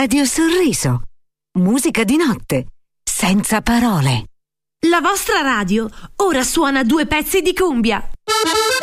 Radio Sorriso. Musica di notte, senza parole. La vostra radio ora suona 2 pezzi di cumbia.